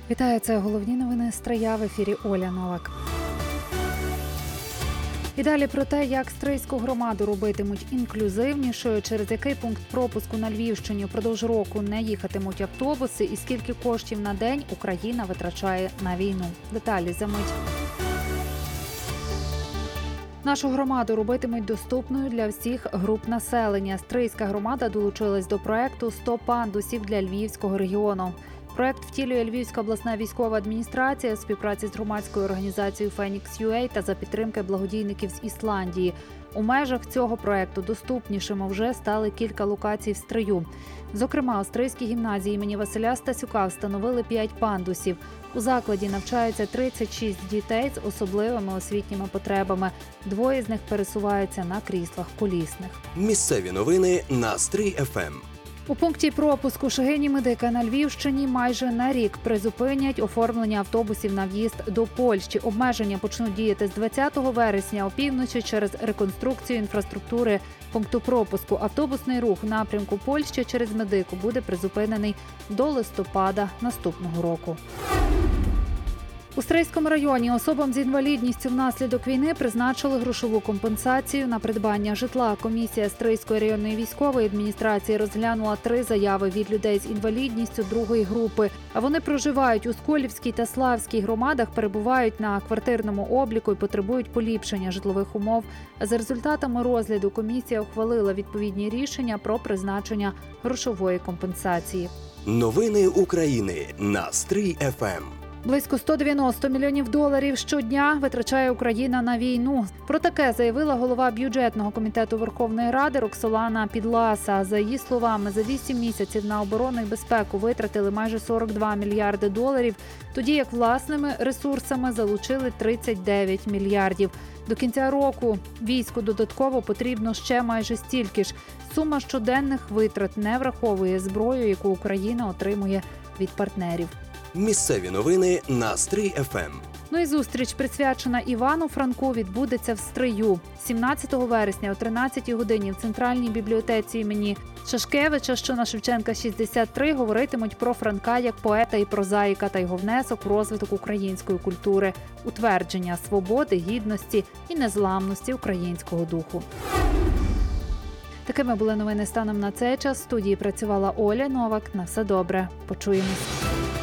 Вітаю, це головні новини Стрия, в ефірі Оля Новак. І далі про те, як стрийську громаду робитимуть інклюзивнішою, через який пункт пропуску на Львівщині впродовж року не їхатимуть автобуси і скільки коштів на день Україна витрачає на війну. Деталі за мить. Нашу громаду робитимуть доступною для всіх груп населення. Стрийська громада долучилась до проекту «100 пандусів для Львівського регіону». Проект втілює Львівська обласна військова адміністрація в співпраці з громадською організацією «Фенікс.ЮА» та за підтримки благодійників з Ісландії. У межах цього проекту доступнішими вже стали кілька локацій в Стрию. Зокрема, у Стрийській гімназії імені Василя Стасюка встановили 5 пандусів. У закладі навчаються 36 дітей з особливими освітніми потребами. 2 з них пересуваються на кріслах колісних. Місцеві новини на Стрий ФМ. У пункті пропуску Шегині-Медика на Львівщині майже на рік призупинять оформлення автобусів на в'їзд до Польщі. Обмеження почнуть діяти з 20 вересня опівночі через реконструкцію інфраструктури пункту пропуску. Автобусний рух в напрямку Польщі через Медику буде призупинений до листопада наступного року. У Стрийському районі особам з інвалідністю внаслідок війни призначили грошову компенсацію на придбання житла. Комісія Стрийської районної військової адміністрації розглянула 3 заяви від людей з інвалідністю 2-ї групи. А вони проживають у Сколівській та Славській громадах, перебувають на квартирному обліку і потребують поліпшення житлових умов. За результатами розгляду комісія ухвалила відповідні рішення про призначення грошової компенсації. Новини України на Стрий ФМ. Близько $190 мільйонів щодня витрачає Україна на війну. Про таке заявила голова бюджетного комітету Верховної Ради Роксолана Підласа. За її словами, за 8 місяців на оборону і безпеку витратили майже $42 мільярди, тоді як власними ресурсами залучили 39 мільярдів. До кінця року війську додатково потрібно ще майже стільки ж. Сума щоденних витрат не враховує зброю, яку Україна отримує від партнерів. Місцеві новини на Стрий ФМ. Ну і зустріч, присвячена Івану Франку, відбудеться в Стрию. 17 вересня о 13 годині в Центральній бібліотеці імені Шашкевича, що на Шевченка, 63, говоритимуть про Франка як поета і прозаїка та його внесок у розвиток української культури, утвердження свободи, гідності і незламності українського духу. Такими були новини станом на цей час. В студії працювала Оля Новак. На все добре. Почуємось.